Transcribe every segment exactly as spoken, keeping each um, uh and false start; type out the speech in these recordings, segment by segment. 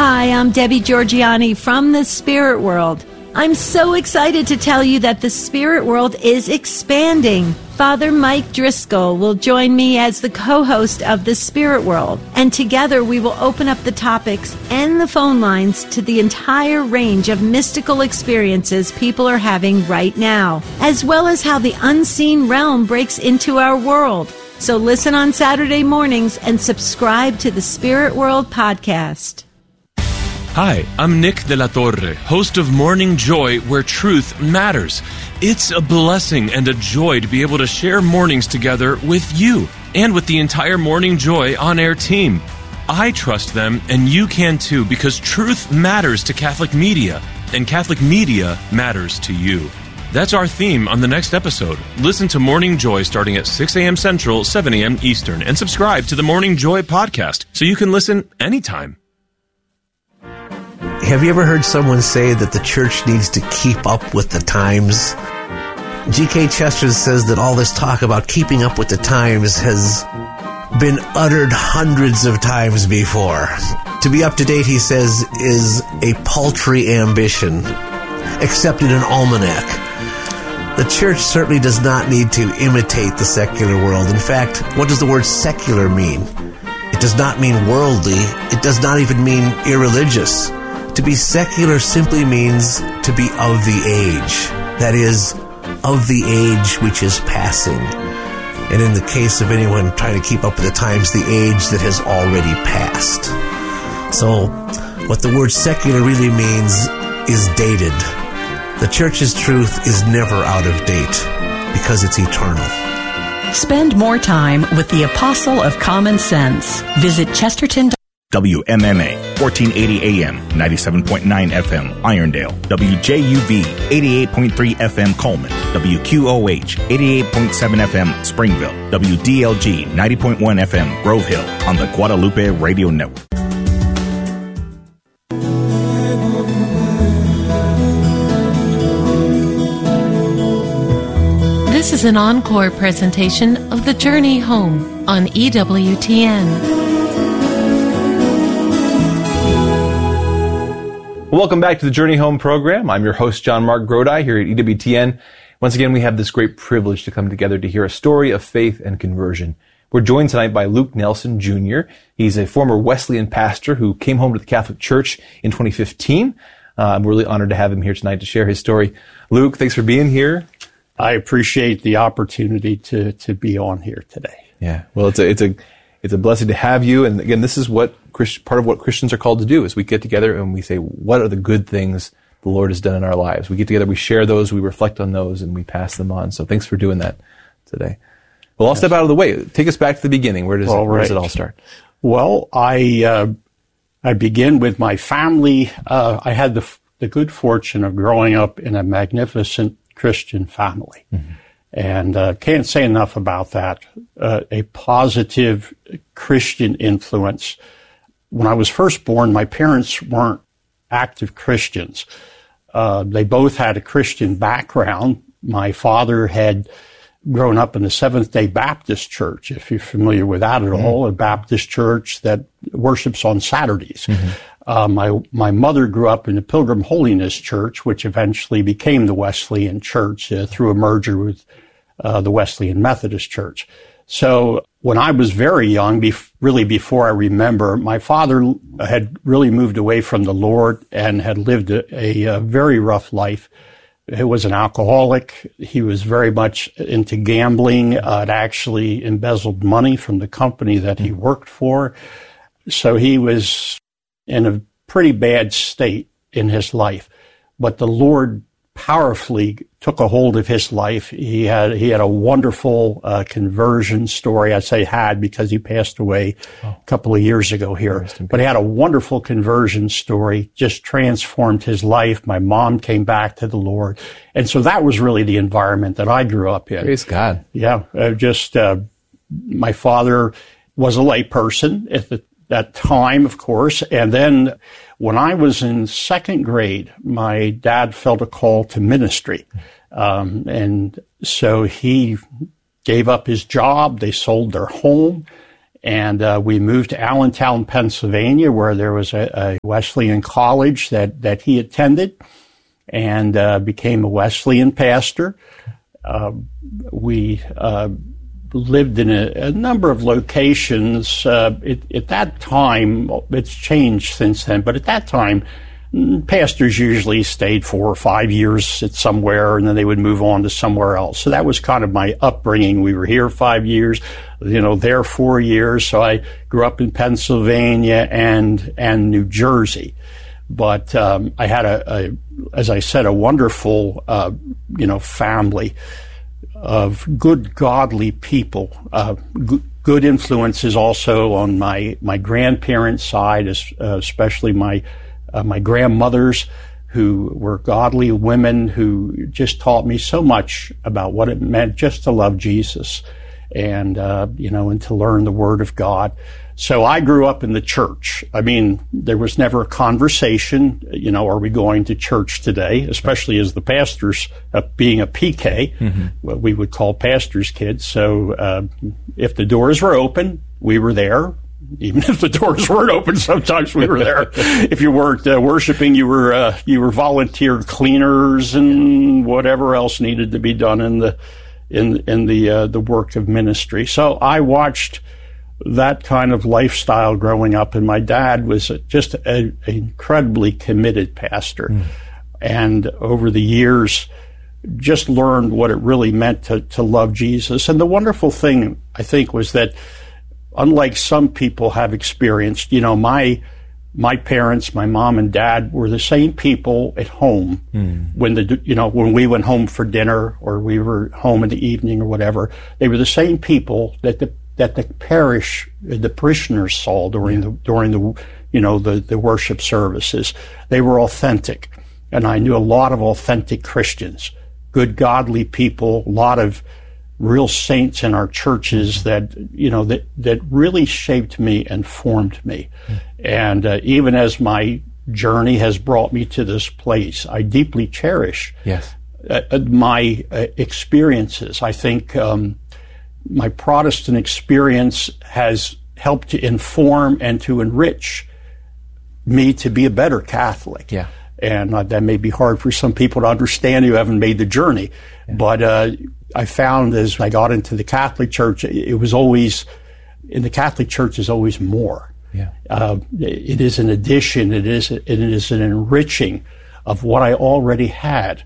Hi, I'm Debbie Georgiani from the Spirit World. I'm so excited to tell you that the Spirit World is expanding. Father Mike Driscoll will join me as the co-host of the Spirit World, and together we will open up the topics and the phone lines to the entire range of mystical experiences people are having right now, as well as how the unseen realm breaks into our world. So listen on Saturday mornings and subscribe to the Spirit World podcast. Hi, I'm Nick de la Torre, host of Morning Joy, where truth matters. It's a blessing and a joy to be able to share mornings together with you and with the entire Morning Joy on-air team. I trust them, and you can too, because truth matters to Catholic media, and Catholic media matters to you. That's our theme on the next episode. Listen to Morning Joy starting at six a.m. Central, seven a.m. Eastern, and subscribe to the Morning Joy podcast so you can listen anytime. Have you ever heard someone say that the church needs to keep up with the times? G K Chesterton says that all this talk about keeping up with the times has been uttered hundreds of times before. To be up to date, he says, is a paltry ambition, except in an almanac. The church certainly does not need to imitate the secular world. In fact, what does the word secular mean? It does not mean worldly. It does not even mean irreligious. To be secular simply means to be of the age. That is, of the age which is passing. And in the case of anyone trying to keep up with the times, the age that has already passed. So, what the word secular really means is dated. The church's truth is never out of date because it's eternal. Spend more time with the Apostle of Common Sense. Visit Chesterton dot com. W M M A, fourteen eighty A M, ninety-seven point nine F M, Irondale. W J U V, eighty-eight point three F M, Coleman. W Q O H, eighty-eight point seven F M, Springville. W D L G, ninety point one F M, Grove Hill, on the Guadalupe Radio Network. This is an encore presentation of The Journey Home on E W T N. Welcome back to the Journey Home program. I'm your host, John Mark Grodi, here at E W T N. Once again, we have this great privilege to come together to hear a story of faith and conversion. We're joined tonight by Luke Nelson, Junior He's a former Wesleyan pastor who came home to the Catholic Church in twenty fifteen. Uh, I'm really honored to have him here tonight to share his story. Luke, thanks for being here. I appreciate the opportunity to to be on here today. Yeah, well, it's a it's a it's a blessing to have you. And again, this is what Christ, part of what Christians are called to do is we get together and we say, what are the good things the Lord has done in our lives? We get together, we share those, we reflect on those, and we pass them on. So thanks for doing that today. Well, I'll yes. step out of the way. Take us back to the beginning. Where does, it, where does it all start? Well, I uh, I begin with my family. Uh, I had the the good fortune of growing up in a magnificent Christian family. Mm-hmm. And uh, can't say enough about that. Uh, a positive Christian influence. When I was first born, my parents weren't active Christians. Uh, they both had a Christian background. My father had grown up in the Seventh-day Baptist Church, if you're familiar with that at mm-hmm. all, a Baptist church that worships on Saturdays. Mm-hmm. Uh, my my mother grew up in the Pilgrim Holiness Church, which eventually became the Wesleyan Church uh, through a merger with uh, the Wesleyan Methodist Church. So when I was very young, bef- really before I remember, my father had really moved away from the Lord and had lived a, a, a very rough life. He was an alcoholic. He was very much into gambling. Uh, had actually embezzled money from the company that he worked for. So he was in a pretty bad state in his life. But the Lord powerfully took a hold of his life. He had he had a wonderful uh, conversion story. I say had because he passed away oh. a couple of years ago here. But he had a wonderful conversion story, just transformed his life. My mom came back to the Lord. And so that was really the environment that I grew up in. Praise God. Yeah, uh, just uh, my father was a lay person at the, that time, of course. And then when I was in second grade, my dad felt a call to ministry. Um, and so he gave up his job. They sold their home And uh, we moved to Allentown, Pennsylvania, where there was a, a Wesleyan college that, that he attended, and uh, became a Wesleyan pastor. Uh, we uh, lived in a, a number of locations. Uh, it, at that time, it's changed since then, but at that time, pastors usually stayed four or five years at somewhere, and then they would move on to somewhere else. So that was kind of my upbringing. We were here five years, you know, there four years. So I grew up in Pennsylvania and and New Jersey. But um, I had a, a, as I said, a wonderful, uh, you know, family of good, godly people. Uh, g- good influences also on my my grandparents' side, especially my Uh, my grandmothers, who were godly women who just taught me so much about what it meant just to love Jesus and, uh, you know, and to learn the Word of God. So I grew up in the church. I mean, there was never a conversation, you know, are we going to church today, especially as the pastors, uh, being a P K, mm-hmm. what we would call pastors' kids. So uh, if the doors were open, we were there. Even if the doors weren't open, sometimes we were there. If you weren't uh, worshiping, you were uh, you were volunteer cleaners and whatever else needed to be done in the in in the uh, the work of ministry. So I watched that kind of lifestyle growing up, and my dad was just an incredibly committed pastor, mm. and over the years, just learned what it really meant to to love Jesus. And the wonderful thing, I think, was that, unlike some people have experienced, you know, my my parents, my mom and dad were the same people at home mm. when the you know when we went home for dinner or we were home in the evening or whatever. They were the same people that the that the parish the parishioners saw during yeah. the during the you know the the worship services. They were authentic, and I knew a lot of authentic Christians, good godly people, a lot of real saints in our churches that, you know, that, that really shaped me and formed me. Mm. And uh, even as my journey has brought me to this place, I deeply cherish yes. uh, my uh, experiences. I think um, my Protestant experience has helped to inform and to enrich me to be a better Catholic. Yeah. And uh, that may be hard for some people to understand who haven't made the journey. Yeah. But uh, I found as I got into the Catholic Church, it was always, in the Catholic Church is always more. Yeah. Uh, it is an addition, it is, it is an enriching of what I already had.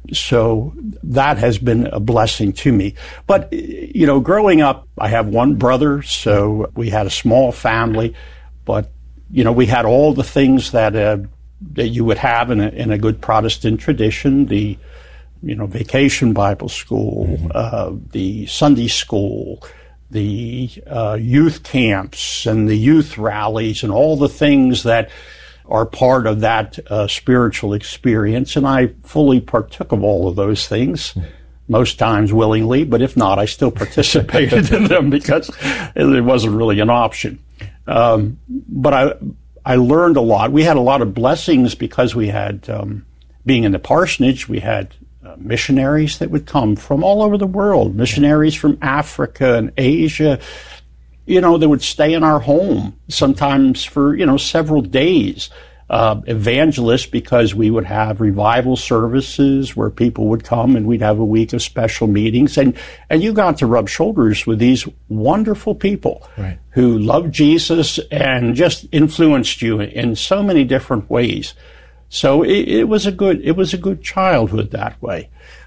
So that has been a blessing to me. But, you know, growing up, I have one brother, so we had a small family, but, you know, we had all the things that, uh, that you would have in a, in a good Protestant tradition, the, you know, vacation Bible school, mm-hmm. uh, the Sunday school, the uh, youth camps and the youth rallies and all the things that are part of that uh, spiritual experience. And I fully partook of all of those things, mm-hmm. most times willingly, but if not, I still participated in them because it wasn't really an option. Um, but I I learned a lot. We had a lot of blessings because we had, um, being in the parsonage, we had uh, missionaries that would come from all over the world, missionaries from Africa and Asia, you know, that would stay in our home sometimes for, you know, several days. Uh, evangelists, because we would have revival services where people would come and we'd have a week of special meetings. And, and you got to rub shoulders with these wonderful people right. who loved Jesus and just influenced you in so many different ways. So it, it was a good, it was a good childhood that way.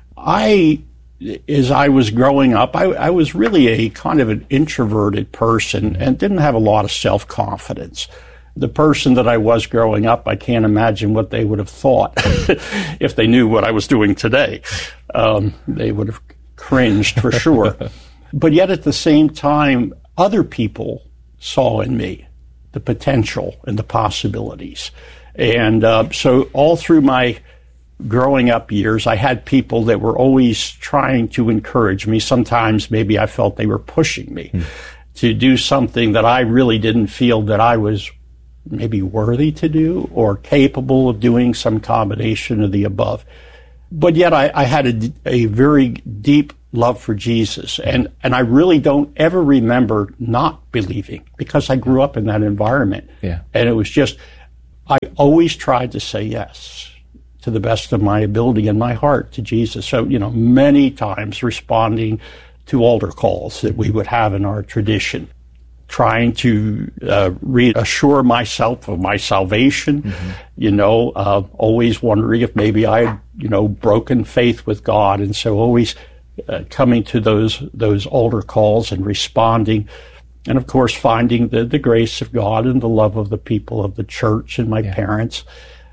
I, as I was growing up, I, I was really a kind of an introverted person and didn't have a lot of self-confidence. The person that I was growing up, I can't imagine what they would have thought if they knew what I was doing today. Um, they would have cringed for sure. But yet at the same time, other people saw in me the potential and the possibilities. And uh, so all through my growing up years, I had people that were always trying to encourage me. Sometimes maybe I felt they were pushing me mm. to do something that I really didn't feel that I was maybe worthy to do or capable of doing, some combination of the above. But yet I, I had a, a very deep love for Jesus. And, and I really don't ever remember not believing because I grew up in that environment. Yeah. And it was just, I always tried to say yes to the best of my ability and my heart to Jesus. So, you know, many times responding to altar calls that we would have in our tradition, trying to uh, reassure myself of my salvation, mm-hmm. you know, uh, always wondering if maybe I had, you know, broken faith with God. And so always uh, coming to those those altar calls and responding. And, of course, finding the, the grace of God and the love of the people of the church and my yeah. parents.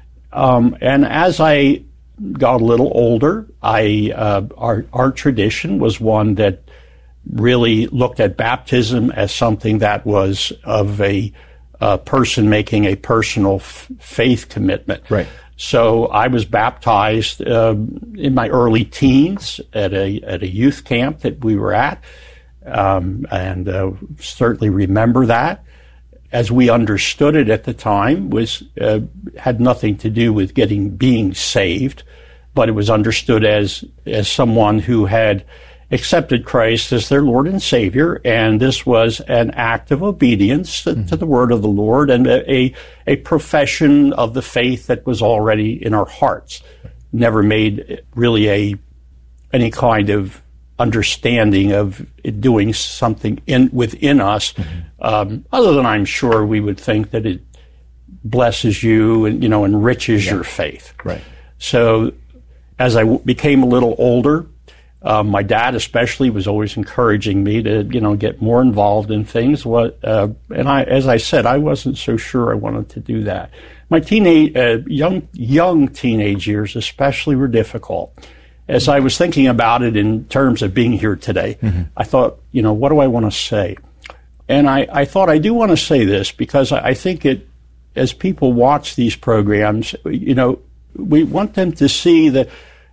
Um, and as I got a little older, I uh, our, our tradition was one that really looked at baptism as something that was of a uh, person making a personal f- faith commitment. Right. So I was baptized uh, in my early teens at a at a youth camp that we were at, um, and uh, certainly remember that. As we understood it at the time, was uh, had nothing to do with getting being saved, but it was understood as as someone who had accepted Christ as their Lord and Savior, and this was an act of obedience to, mm-hmm. to the word of the Lord and a, a a profession of the faith that was already in our hearts. Never made really a any kind of understanding of it doing something in within us, mm-hmm. um, other than I'm sure we would think that it blesses you and, you know, enriches yeah. your faith. Right. So as I w- became a little older, Um, my dad especially was always encouraging me to, you know, get more involved in things. What, uh, and I, as I said, I wasn't so sure I wanted to do that. My teenage, uh, young, young teenage years especially were difficult. As I was thinking about it in terms of being here today, mm-hmm. I thought, you know, what do I want to say? And I, I thought I do want to say this because I, I think it, as people watch these programs, you know, we want them to see that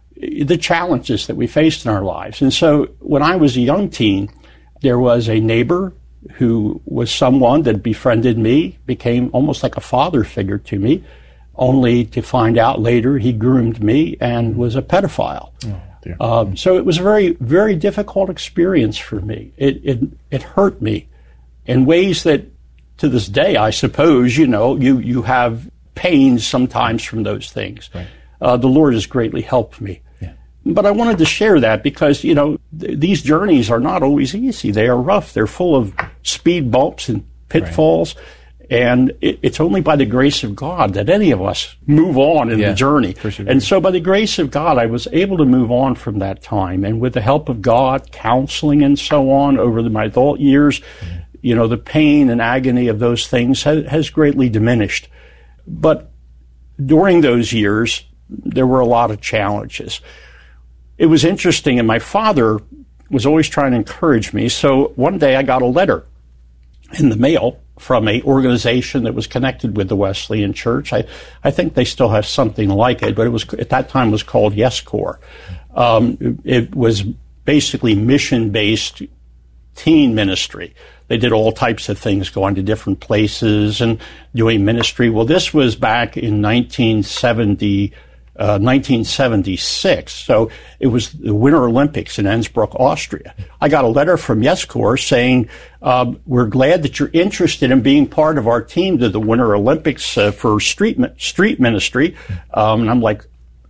the challenges that we faced in our lives. And so when I was a young teen, there was a neighbor who was someone that befriended me, became almost like a father figure to me, only to find out later he groomed me and was a pedophile. Oh, dear. Um, so it was a very, very difficult experience for me. It, it, it hurt me in ways that to this day, I suppose, you know, you, you have pain sometimes from those things. Right. Uh, the Lord has greatly helped me. But I wanted to share that because, you know, th- these journeys are not always easy. They are rough. They're full of speed bumps and pitfalls. Right. And it, it's only by the grace of God that any of us move on in yeah, the journey. And so by the grace of God, I was able to move on from that time. And with the help of God, counseling and so on over the, my adult years, mm-hmm. you know, the pain and agony of those things has, has greatly diminished. But during those years, there were a lot of challenges. It was interesting, and my father was always trying to encourage me. So one day I got a letter in the mail from an organization that was connected with the Wesleyan Church. I, I think they still have something like it, but it was at that time was called Yes Corps. Um, it, it was basically mission-based teen ministry. They did all types of things, going to different places and doing ministry. Well, this was back in nineteen seventy. Uh, nineteen seventy-six. So it was the Winter Olympics in Innsbruck, Austria. I got a letter from Yes Corps saying, um, we're glad that you're interested in being part of our team to the Winter Olympics uh, for street street ministry. Um, and I'm like,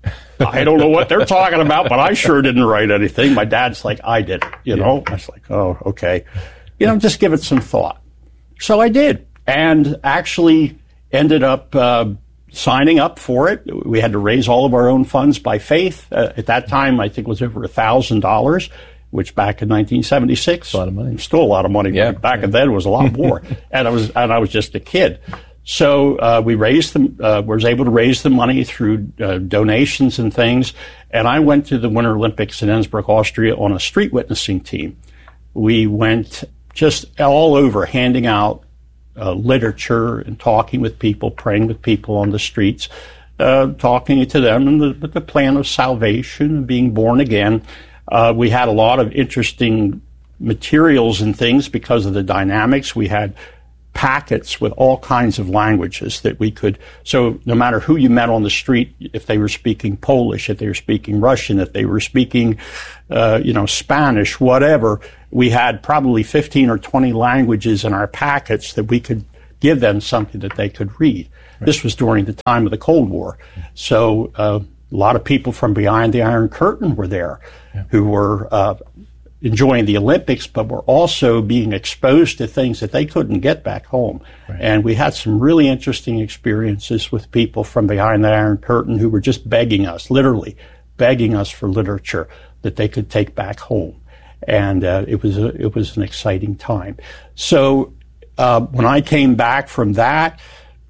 I don't know what they're talking about, but I sure didn't write anything. My dad's like, I did it, you know. I was like, oh, okay. You know, just give it some thought. So I did, and actually ended up uh, signing up for it. We had to raise all of our own funds by faith. Uh, at that time, I think it was over a thousand dollars, which back in nineteen seventy-six, a lot of money. Still a lot of money. Yeah, back yeah. then, it was a lot more. and I was and I was just a kid. So uh, we raised them. Uh, was able to raise the money through uh, donations and things. And I went to the Winter Olympics in Innsbruck, Austria, on a street witnessing team. We went just all over, handing out Uh, literature and talking with people, praying with people on the streets, uh, talking to them and the, the plan of salvation and being born again. Uh, we had a lot of interesting materials and things because of the dynamics. We had packets with all kinds of languages that we could, so no matter who you met on the street, if they were speaking Polish, if they were speaking Russian, if they were speaking, uh, you know, Spanish, whatever, we had probably fifteen or twenty languages in our packets that we could give them something that they could read. Right. This was during the time of the Cold War. So uh, a lot of people from behind the Iron Curtain were there, yeah. who were uh, enjoying the Olympics, but were also being exposed to things that they couldn't get back home. Right. And we had some really interesting experiences with people from behind the Iron Curtain who were just begging us, literally begging us for literature that they could take back home. And uh, it was a, it was an exciting time. So uh, when I came back from that,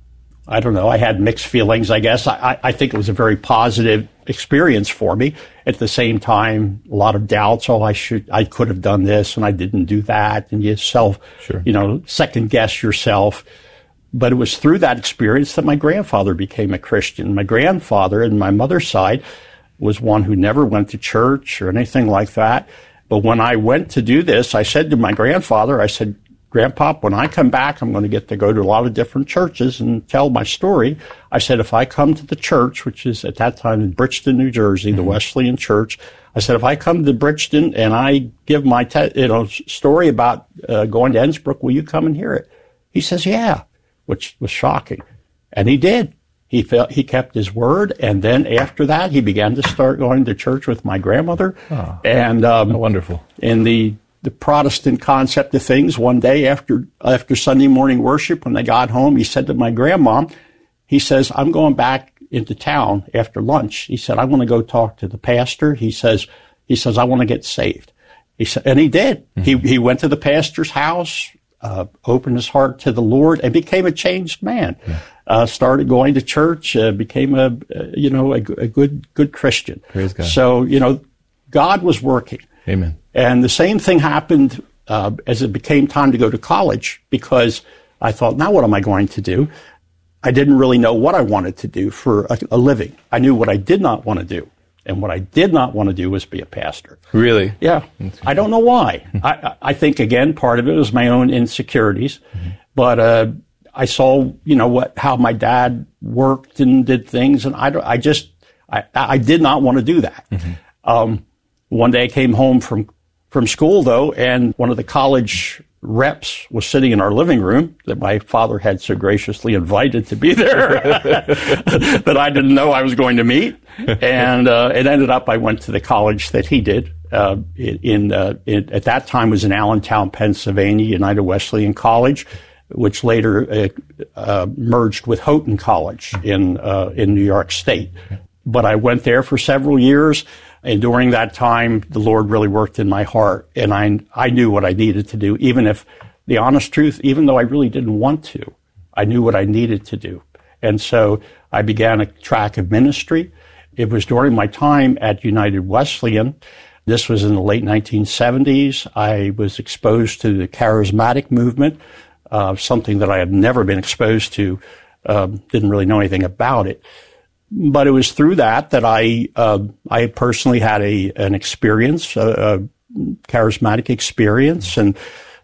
I don't know, I had mixed feelings, I guess. I, I think it was a very positive experience for me. At the same time, a lot of doubts. Oh, I should, I could have done this and I didn't do that. And you self, sure. you know, second guess yourself. But it was through that experience that my grandfather became a Christian. My grandfather and my mother's side was one who never went to church or anything like that. But when I went to do this, I said to my grandfather, I said, Grandpa, when I come back, I'm going to get to go to a lot of different churches and tell my story. I said, if I come to the church, which is at that time in Bridgeton, New Jersey, mm-hmm. the Wesleyan Church, I said, if I come to Bridgeton and I give my te- you know story about uh, going to Innsbruck, will you come and hear it? He says, yeah, which was shocking. And he did. He felt, he kept his word. And then after that, he began to start going to church with my grandmother. Oh, and um, wonderful. In the the Protestant concept of things, one day after after Sunday morning worship, when they got home, he said to my grandma, he says, I'm going back into town after lunch. He said, I want to go talk to the pastor. He says, he says, I want to get saved. He said, and he did. Mm-hmm. He he went to the pastor's house, uh, opened his heart to the Lord, and became a changed man. Yeah. Uh, started going to church, uh, became a, uh, you know, a, a good good Christian. Praise God. So, you know, God was working. Amen. And the same thing happened uh, as it became time to go to college, because I thought, now what am I going to do? I didn't really know what I wanted to do for a, a living. I knew what I did not want to do. And what I did not want to do was be a pastor. Really? Yeah. I don't know why. I, I think, again, part of it was my own insecurities. Mm-hmm. But uh, I saw, you know, what how my dad worked and did things, and I, I just, I, I did not want to do that. Mm-hmm. Um, One day I came home from, from school, though, and one of the college reps was sitting in our living room that my father had so graciously invited to be there that I didn't know I was going to meet. And uh, it ended up I went to the college that he did. Uh, in, uh, in at that time was in Allentown, Pennsylvania, United Wesleyan College, which later uh, uh, merged with Houghton College in uh, in New York State. But I went there for several years. And during that time, the Lord really worked in my heart, and I I knew what I needed to do, even if, the honest truth, even though I really didn't want to, I knew what I needed to do. And so I began a track of ministry. It was during my time at United Wesleyan. This was in the late nineteen seventies. I was exposed to the charismatic movement, uh, something that I had never been exposed to, um, didn't really know anything about it. But it was through that that I uh, I personally had a an experience, a, a charismatic experience, and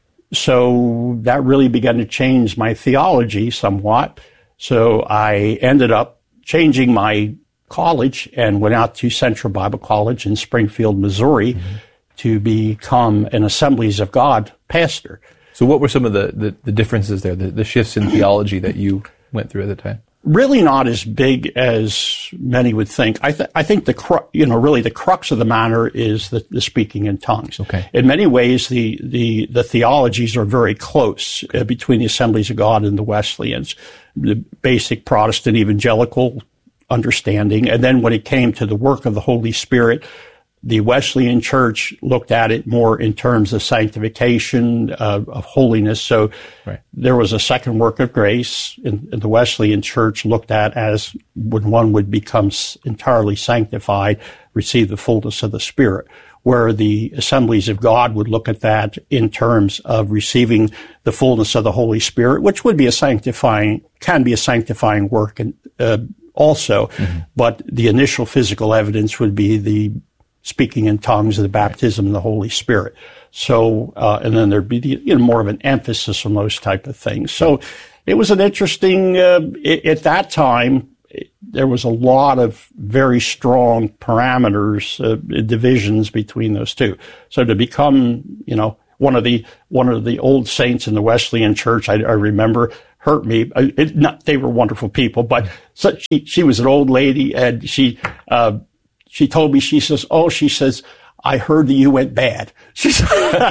so that really began to change my theology somewhat. So I ended up changing my college and went out to Central Bible College in Springfield, Missouri, mm-hmm. to become an Assemblies of God pastor. So what were some of the, the, the differences there, the, the shifts in theology that you went through at the time? Really not as big as many would think. I, th- I think the cru- you know really the crux of the matter is the, the speaking in tongues. Okay. In many ways, the the, the theologies are very close uh, between the Assemblies of God and the Wesleyans. The basic Protestant evangelical understanding, and then when it came to the work of the Holy Spirit, the Wesleyan Church looked at it more in terms of sanctification, uh, of holiness. So right. there was a second work of grace in, in the Wesleyan Church looked at as when one would become entirely sanctified, receive the fullness of the Spirit, where the Assemblies of God would look at that in terms of receiving the fullness of the Holy Spirit, which would be a sanctifying, can be a sanctifying work and, uh, also, mm-hmm. but the initial physical evidence would be the speaking in tongues, the baptism of the Holy Spirit. So, uh, and then there'd be, you know, more of an emphasis on those type of things. So it was an interesting, uh, it, at that time, it, there was a lot of very strong parameters, uh, divisions between those two. So to become, you know, one of the, one of the old saints in the Wesleyan Church, I, I remember, hurt me. It, not, they were wonderful people, but so she, she was an old lady, and she, uh, she told me, she says, oh, she says, I heard that you went bad. She said,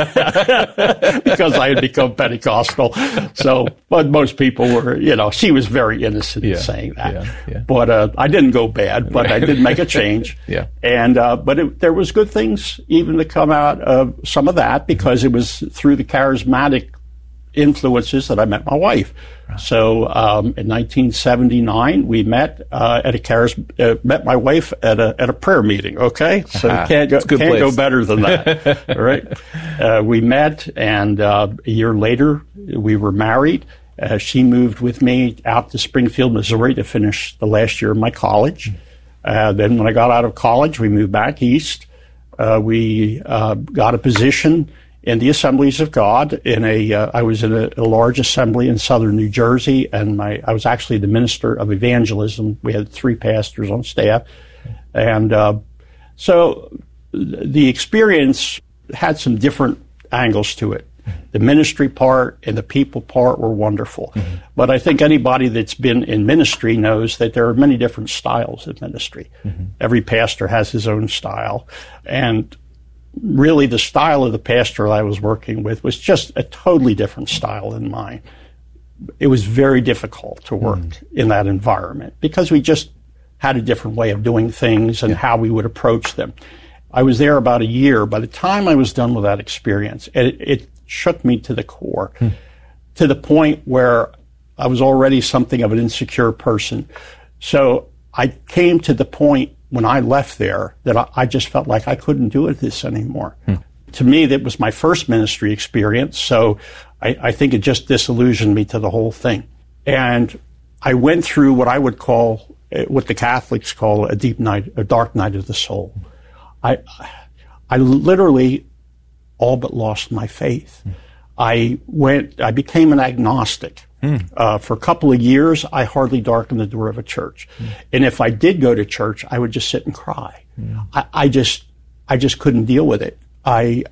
because I had become Pentecostal. So, but most people were, you know, she was very innocent yeah, in saying that. Yeah, yeah. But, uh, I didn't go bad, but I did make a change. yeah. And, uh, but it, there was good things even to come out of some of that, because it was through the charismatic influences that I met my wife. Right. So um, in nineteen seventy-nine, we met uh, at a charis- uh, met my wife at a at a prayer meeting. Okay, so uh-huh. can't go can't place. go better than that. All right, uh, we met, and uh, a year later we were married. Uh, she moved with me out to Springfield, Missouri, to finish the last year of my college. Uh, then, when I got out of college, we moved back east. Uh, we uh, got a position in the Assemblies of God. In a, uh, I was in a, a large assembly in southern New Jersey, and my, I was actually the minister of evangelism. We had three pastors on staff, and uh, so the experience had some different angles to it. The ministry part and the people part were wonderful, mm-hmm. but I think anybody that's been in ministry knows that there are many different styles of ministry. Mm-hmm. Every pastor has his own style, and really the style of the pastor I was working with was just a totally different style than mine. It was very difficult to work mm. in that environment because we just had a different way of doing things and yeah. how we would approach them. I was there about a year. By the time I was done with that experience, it, it shook me to the core, mm. to the point where I was already something of an insecure person. So I came to the point when I left there that I, I just felt like I couldn't do it this anymore. Hmm. To me, that was my first ministry experience, so I, I think it just disillusioned me to the whole thing. And I went through what I would call, what the Catholics call a deep night, a dark night of the soul. I, I literally all but lost my faith. Hmm. I went, I became an agnostic. Mm. Uh, for a couple of years, I hardly darkened the door of a church. Mm. And if I did go to church, I would just sit and cry. Mm. I, I just, I just couldn't deal with it. I,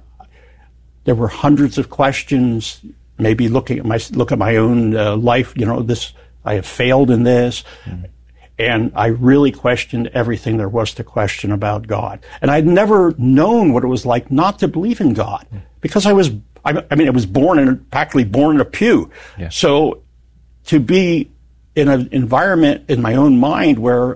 there were hundreds of questions, maybe looking at my, look at my own uh, life, you know, this, I have failed in this. Mm. And I really questioned everything there was to question about God. And I'd never known what it was like not to believe in God, mm. because I was I mean, I was born in, practically born in a pew. Yeah. So to be in an environment in my own mind where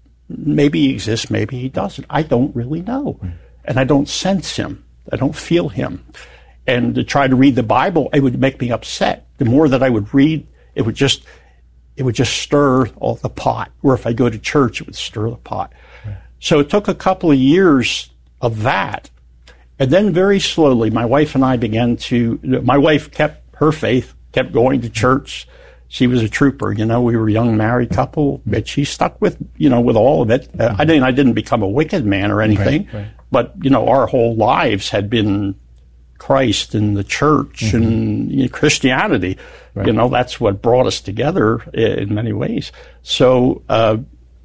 maybe he exists, maybe he doesn't, I don't really know. Mm. And I don't sense him. I don't feel him. And to try to read the Bible, it would make me upset. The more that I would read, it would just, it would just stir all the pot. Or if I go to church, it would stir the pot. Right. So it took a couple of years of that. And then very slowly, my wife and I began to, my wife kept her faith, kept going to church. She was a trooper, you know, we were a young married couple, but she stuck with, you know, with all of it. Uh, I didn't, I didn't become a wicked man or anything, right, right. but, you know, our whole lives had been Christ and the church mm-hmm. and you know, Christianity. Right. You know, that's what brought us together in many ways. So, uh,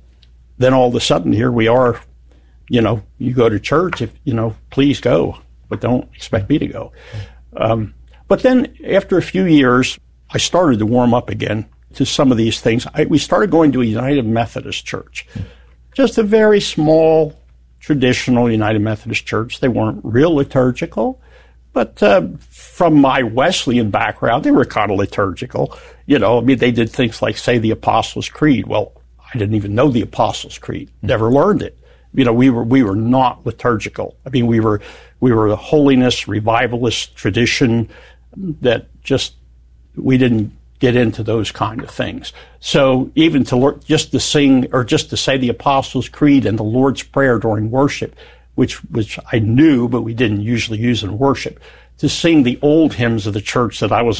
then all of a sudden here we are. You know, you go to church, if, you know, please go, but don't expect me to go. Um, but then after a few years, I started to warm up again to some of these things. I, we started going to a United Methodist church, just a very small, traditional United Methodist church. They weren't real liturgical, but uh, from my Wesleyan background, they were kind of liturgical. You know, I mean, they did things like say the Apostles' Creed. Well, I didn't even know the Apostles' Creed, never learned it. You know, we were we were not liturgical. I mean, we were we were a holiness revivalist tradition that just we didn't get into those kind of things. So even to learn, just to sing or just to say the Apostles' Creed and the Lord's Prayer during worship, which which I knew, but we didn't usually use in worship, to sing the old hymns of the church that I was